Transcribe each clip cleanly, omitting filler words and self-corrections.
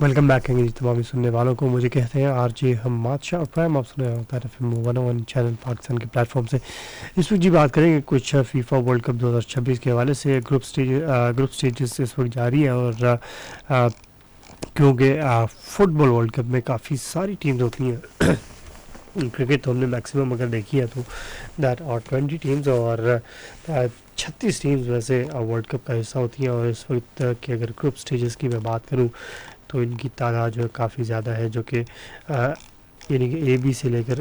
Welcome back कहेंगे जी तमाम सुनने वालों को। मुझे कहते हैं आरजे हम बादशाह और प्राइम आप सुन रहे होता है FM 101 चैनल पाकिस्तान के प्लेटफॉर्म से। इस वक्त जी बात करेंगे कुछ फीफा वर्ल्ड कप 2026 के हवाले से। ग्रुप स्टेजेस इस वक्त जारी है और क्योंकि फुटबॉल वर्ल्ड कप में काफ़ी सारी टीम्स होती हैं। क्रिकेट तो हमने मैक्सिमम अगर देखी है तो दैट और 20 टीम्स और 36 टीम्स वैसे वर्ल्ड कप का हिस्सा होती हैं। और इस वक्त की अगर ग्रुप स्टेजेस की मैं बात करूं तो इनकी तादाद जो है काफ़ी ज़्यादा है, जो कि यानी कि AB से लेकर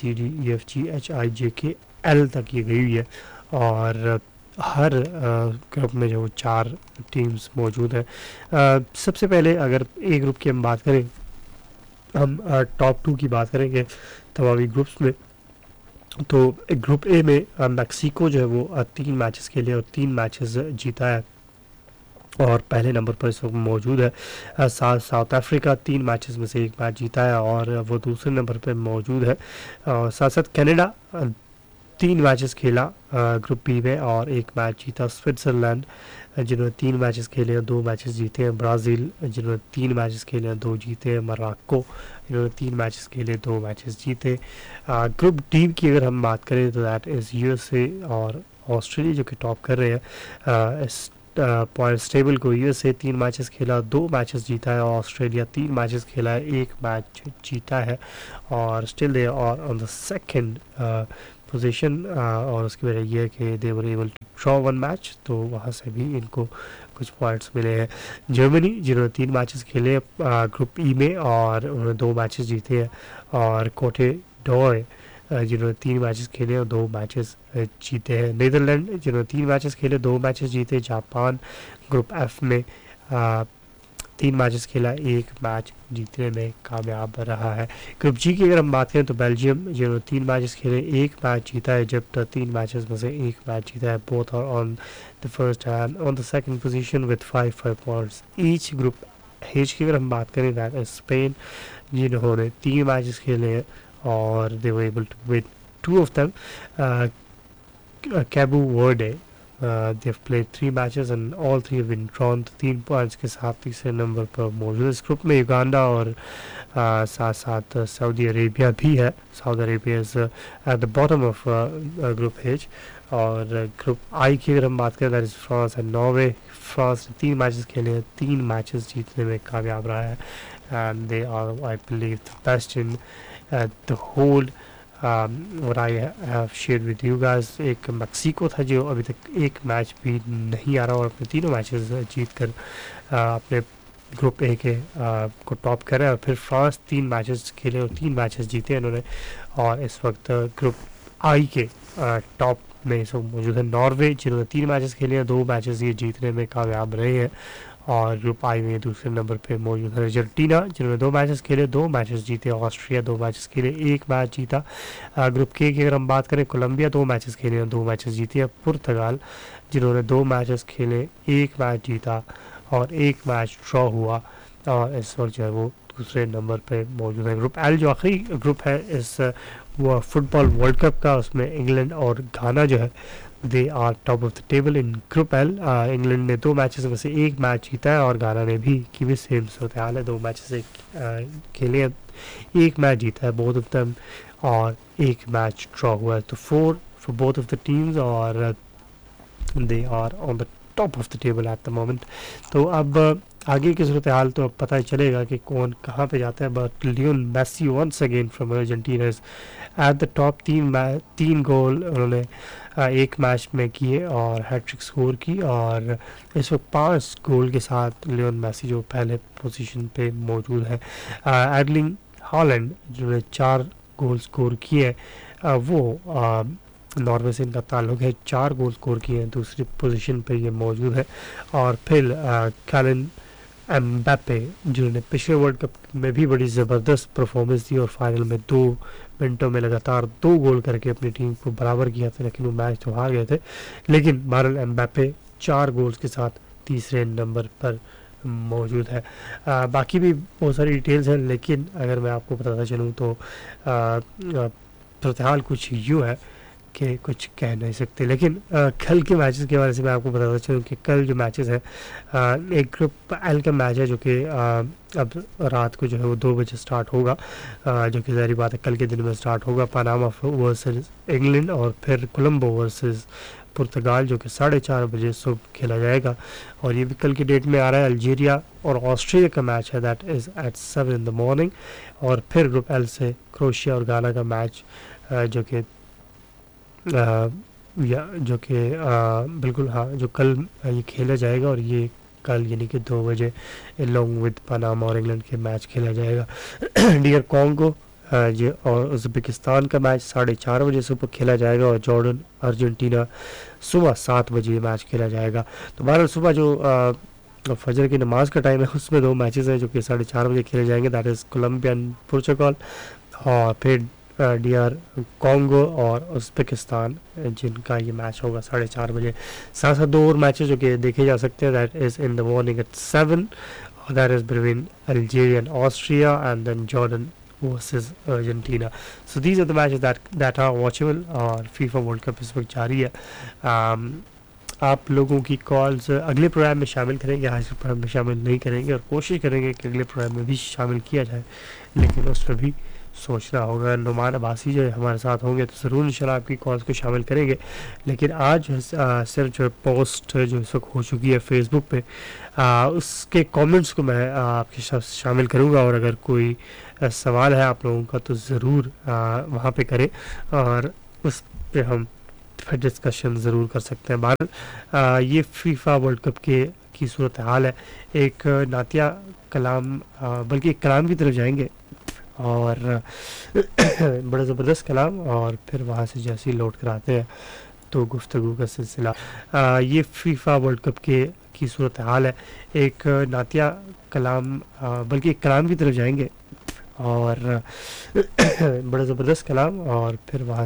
ABCDEFGHIJKL तक की गई हुई है। और हर ग्रुप में जो 4 टीम्स मौजूद हैं। सबसे पहले अगर ए ग्रुप की हम बात करें, हम टॉप 2 की बात करेंगे तमामी ग्रुप्स में। तो ग्रुप ए में मैक्सिको जो है वो 3 मैचेस के लिए और 3 मैचेस जीता है और पहले नंबर पर इस वक्त मौजूद है। साउथ अफ्रीका 3 मैचेस में से 1 मैच जीता है और वो दूसरे नंबर पर मौजूद है। साथ साथ कनाडा 3 मैचेस खेला ग्रुप बी में और 1 मैच जीता। स्विट्ज़रलैंड जिन्होंने 3 मैचेस खेले हैं 2 मैचेस जीते हैं। ब्राज़ील जिन्होंने 3 मैचेस खेले हैं 2 जीते हैं। मोरक्को जिन्होंने 3 मैचेस खेले 2 मैचेस जीते। ग्रुप डी की अगर हम बात करें तो दैट इज़ USA और ऑस्ट्रेलिया जो कि टॉप कर रहे हैं इस पॉइंट्स टेबल को। USA 3 मैचेस खेला 2 मैचेस जीता है और ऑस्ट्रेलिया 3 मैचेस खेला है 1 मैच जीता है और स्टिल दे और ऑन द सेकंड पोजीशन। और उसकी वजह यह है कि दे were able to draw 1 match, तो वहाँ से भी इनको कुछ पॉइंट्स मिले हैं। जर्मनी जिन्होंने 3 मैचेस खेले ग्रुप ई में और उन्होंने 2 मैचेस जीते हैं। और कोटे डॉय जिन्होंने 3 मैचेस खेले और 2 मैचेस जीते हैं। नीदरलैंड जिन्होंने 3 मैचेस खेले 2 मैचेस जीते। जापान ग्रुप एफ में 3 मैचेस खेला 1 मैच जीतने में कामयाब रहा है। ग्रुप जी की अगर हम बात करें तो बेल्जियम जिन्होंने 3 मैचेस खेले 1 मैच जीता है, जबकि 3 मैचेस में से 1 मैच जीता है। Both are on the first and on the second position with 5 points each. Group H की अगर हम बात करें दैट इज स्पेन जिन्होंने 3 मैचेस खेले हैं और दे were able to win 2 of them. कैबू Verde they have played 3 matches and all 3 have been drawn, 3 points के साथ तीसरे नंबर पर मौजूद। इस ग्रुप में युगांडा और साथ साथ सऊदी अरेबिया भी है। Saudi Arabia is at the bottom of group H. और ग्रुप आई की अगर हम बात करें that is France and Norway. France ने 3 मैचेस खेले हैं 3 मैचेस जीतने में कामयाब रहा है and they are I believe the best in the whole और I have share with you guys. एक मैक्सिको था जो अभी तक 1 मैच भी नहीं आ रहा और अपने तीनों मैचेस जीत कर अपने ग्रुप ए के को टॉप कर रहा है। और फिर फ्रांस 3 मैचेस खेले और 3 मैचेस जीते इन्होंने और इस वक्त ग्रुप आई के टॉप में इस वक्त मौजूद है। नॉर्वे जिन्होंने 3 मैचेस खेले हैं 2 मैचेस ये जीतने में कामयाब रहे हैं और ग्रुप आई में दूसरे नंबर पे मौजूद है। अर्जेंटीना जिन्होंने 2 मैचेस खेले 2 मैचेस जीते। ऑस्ट्रिया 2 मैचेस खेले 1 मैच जीता। ग्रुप के की अगर हम बात करें कोलंबिया 2 मैचेस खेले और 2 मैचेस जीते। पुर्तगाल जिन्होंने 2 मैचेस खेले 1 मैच जीता और 1 मैच ड्रॉ हुआ और इस वक्त जो है वो दूसरे नंबर पे मौजूद है। ग्रुप एल जो आखिरी ग्रुप है इस वो फुटबॉल वर्ल्ड कप का, उसमें इंग्लैंड और घाना जो है they are top of the table in group L. England ने 2 मैचेस में से 1 मैच जीता है और घाना ने भी की भी सेम सूरत हाल है, 2 मैचेस से खेले 1 मैच जीता है बोथ ऑफ देम और 1 मैच ड्रॉ हुआ है। तो 4 for both of the teams और they are on the top of the table at the moment. तो अब आगे की सूरत हाल तो अब पता ही चलेगा कि कौन कहाँ पे जाता है। But Lionel Messi once again from Argentina is at the top. 3 गोल उन्होंने 1 मैच में किए और हैट्रिक स्कोर की और इस वक्त 5 गोल के साथ लियोन मेसी जो पहले पोजीशन पे मौजूद है। एर्लिंग हॉलैंड जिन्होंने 4 गोल स्कोर किए वो नॉर्वे से इनका ताल्लुक है, 4 गोल स्कोर किए हैं, दूसरी पोजीशन पे ये मौजूद है। और फिर कैलिन एम्बापे जिन्होंने पिछले वर्ल्ड कप में भी बड़ी ज़बरदस्त परफॉर्मेंस दी और फाइनल में 2 मिनटों में लगातार 2 गोल करके अपनी टीम को बराबर किया था, लेकिन वो मैच तो हार गए थे। लेकिन बहरहाल एम्बापे 4 गोल्स के साथ तीसरे नंबर पर मौजूद है। बाकी भी बहुत सारी डिटेल्स हैं, लेकिन अगर मैं आपको बताता चलूँ तो सूरत हाल कुछ यूँ है के कुछ कह नहीं सकते। लेकिन कल के मैचेस के बारे में मैं आपको बताता चलूँ कि कल जो मैचेस हैं, एक ग्रुप एल का मैच है जो कि अब रात को जो है वो 2 बजे स्टार्ट होगा, जो कि ज़ाहिर बात है कल के दिन में स्टार्ट होगा। पनामा वर्सेस इंग्लैंड और फिर कोलंबो वर्सेस पुर्तगाल, जो कि 4:30 बजे सुबह खेला जाएगा। और ये भी कल की डेट में आ रहा है। अल्जीरिया और ऑस्ट्रेलिया का मैच है, that is eight 7 in the morning। और फिर ग्रुप एल से क्रोएशिया और गाना का मैच, जो कि बिल्कुल हाँ, जो कल ये खेला जाएगा। और ये कल यानी कि 2 बजे अलॉन्ग विद पनामा और इंग्लैंड के मैच खेला जाएगा। डियर कॉन्गो जो और उज़्बेकिस्तान का मैच 4:30 बजे सुबह खेला जाएगा। और जॉर्डन अर्जेंटीना सुबह 7 बजे मैच खेला जाएगा। तो बहरहाल सुबह जो फजर की नमाज का टाइम है उसमें 2 मैचेस हैं जो कि 4:30 बजे खेले जाएंगे, दैट इज़ कोलंबिया एंड पुर्तगाल। और फिर डीआर कॉन्गो और उज़्बेकिस्तान, जिनका ये मैच होगा 4:30 बजे। साथ साथ 2 और मैचेस जो कि देखे जा सकते हैं, that is in the morning eight 7, और that is between Algeria and Austria and then Jordan versus Argentina. So these are the matches that are watchable। और फीफा वर्ल्ड कप इस वक्त जारी है। आप लोगों की कॉल्स अगले प्रोग्राम में शामिल करेंगे, आज के प्रोग्राम में शामिल नहीं करेंगे, और कोशिश करेंगे कि अगले प्रोग्राम में भी शामिल किया जाए, लेकिन उस पर भी सोचना होगा। नुमान अब्बासी जो हमारे साथ होंगे तो ज़रूर इंशाल्लाह आपकी कॉल्स को शामिल करेंगे। लेकिन आज सिर्फ जो पोस्ट जो इस वक्त हो चुकी है फेसबुक पे, उसके कमेंट्स को मैं आपके साथ शामिल करूंगा। और अगर कोई सवाल है आप लोगों का तो ज़रूर वहाँ पे करें, और उस पे हम फिर डिस्कशन ज़रूर कर सकते हैं। बहरहाल ये फीफा वर्ल्ड कप की सूरत हाल है। एक नातिया कलाम, बल्कि एक कलाम की तरफ जाएंगे, और बड़ा ज़बरदस्त कलाम, और फिर वहाँ से जैसे ही लौट कर आते हैं तो गुफ्तगू का सिलसिला। ये फीफा वर्ल्ड कप की सूरत हाल है। एक नातिया कलाम, बल्कि एक कलाम की तरफ जाएंगे, और बड़ा ज़बरदस्त कलाम, और फिर वहाँ